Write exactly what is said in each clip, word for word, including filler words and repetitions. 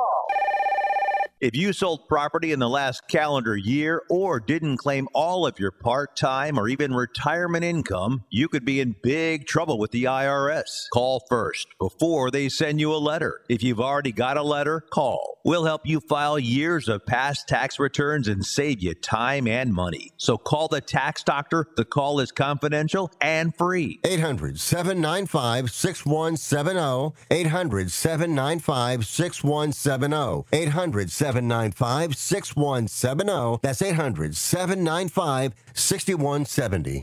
If you sold property in the last calendar year or didn't claim all of your part-time or even retirement income, you could be in big trouble with the I R S. Call first before they send you a letter. If you've already got a letter, call. We'll help you file years of past tax returns and save you time and money. So call the tax doctor. The call is confidential and free. eight hundred, seven nine five, six one seven zero. eight hundred, seven nine five, six one seven zero. eight hundred, seven nine five, six one seven zero. That's eight hundred, seven nine five, six one seven zero.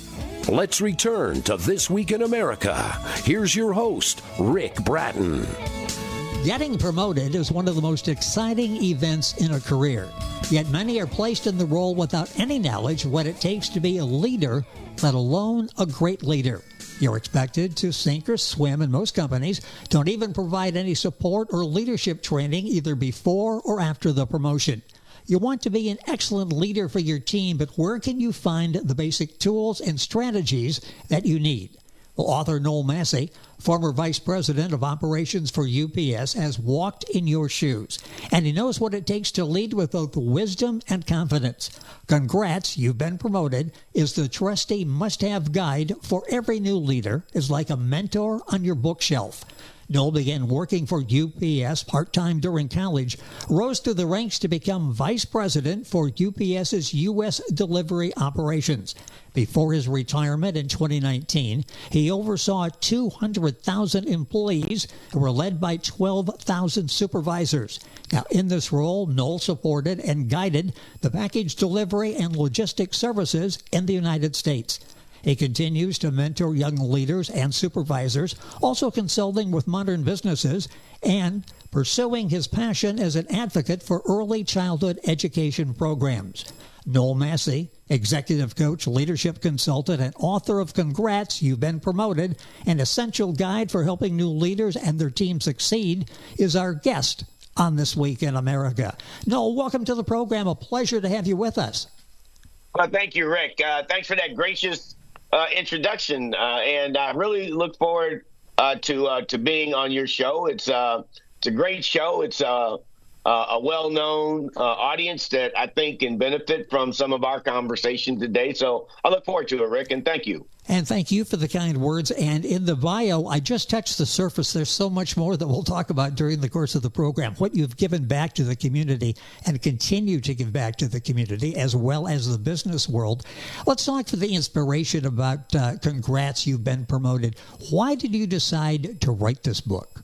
Let's return to This Week in America. Here's your host, Rick Bratton. Getting promoted is one of the most exciting events in a career. Yet many are placed in the role without any knowledge of what it takes to be a leader, let alone a great leader. You're expected to sink or swim, and most companies don't even provide any support or leadership training either before or after the promotion. You want to be an excellent leader for your team, but where can you find the basic tools and strategies that you need? Well, author Noel Massey, former Vice President of Operations for U P S, has walked in your shoes, and he knows what it takes to lead with both wisdom and confidence. Congrats, you've been promoted is the trusty must-have guide for every new leader. Is like a mentor on your bookshelf. Noel began working for U P S part-time during college, rose through the ranks to become vice president for U P S's U S delivery operations. Before his retirement in twenty nineteen, he oversaw two hundred thousand employees who were led by twelve thousand supervisors. Now, in this role, Noel supported and guided the package delivery and logistics services in the United States. He continues to mentor young leaders and supervisors, also consulting with modern businesses and pursuing his passion as an advocate for early childhood education programs. Noel Massey, executive coach, leadership consultant, and author of Congrats, You've Been Promoted, an essential guide for helping new leaders and their team succeed, is our guest on This Week in America. Noel, welcome to the program. A pleasure to have you with us. Well, thank you, Rick. Uh, thanks for that gracious Uh, introduction, uh, and I really look forward uh, to uh, to being on your show. It's uh, it's a great show. It's uh, uh, a well-known uh, audience that I think can benefit from some of our conversation today. So I look forward to it, Rick, and thank you. And thank you for the kind words. And in the bio, I just touched the surface. There's so much more that we'll talk about during the course of the program. What you've given back to the community and continue to give back to the community, as well as the business world. Let's talk for the inspiration about uh, Congrats, You've Been Promoted. Why did you decide to write this book?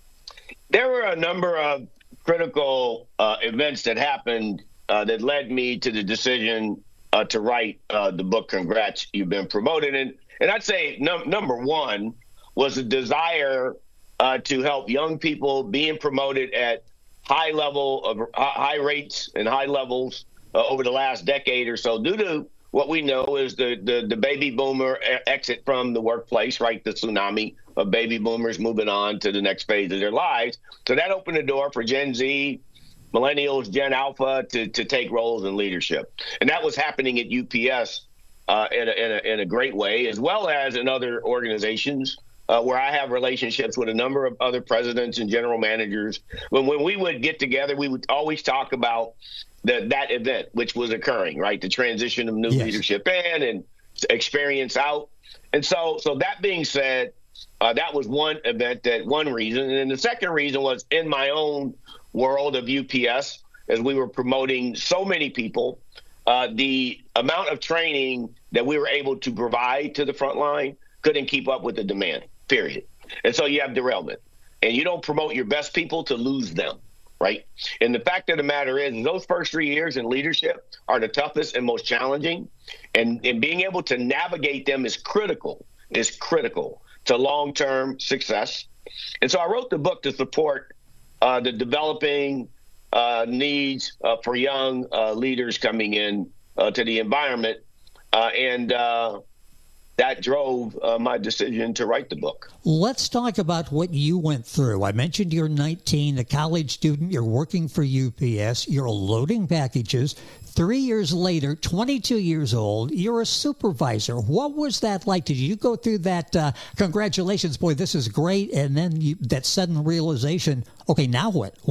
There were a number of critical uh, events that happened uh, that led me to the decision Uh, to write uh, the book, Congrats, You've Been Promoted. And and I'd say num- number one was a desire uh, to help young people being promoted at high level of uh, high rates and high levels uh, over the last decade or so, due to what we know is the, the, the baby boomer exit from the workplace, right? The tsunami of baby boomers moving on to the next phase of their lives. So that opened the door for Gen Z, Millennials, Gen Alpha to, to take roles in leadership. And that was happening at U P S uh, in, a, in, a, in a great way, as well as in other organizations uh, where I have relationships with a number of other presidents and general managers. When, when we would get together, we would always talk about the, that event, which was occurring, right? The transition of new yes. leadership in and experience out. And so, so that being said, uh, that was one event, that one reason. And then the second reason was in my own world of U P S, as we were promoting so many people, uh, the amount of training that we were able to provide to the front line couldn't keep up with the demand, period. And so you have derailment. And you don't promote your best people to lose them, right? And the fact of the matter is, those first three years in leadership are the toughest and most challenging. And, and being able to navigate them is critical, is critical to long-term success. And so I wrote the book to support Uh, the developing uh, needs uh, for young uh, leaders coming in uh, to the environment. Uh, and uh, that drove uh, my decision to write the book. Let's talk about what you went through. I mentioned you're nineteen, a college student. You're working for U P S. You're loading packages. Three years later, twenty-two years old, you're a supervisor. What was that like? Did you go through that, uh, congratulations, boy, this is great, and then you, that sudden realization, okay, now what?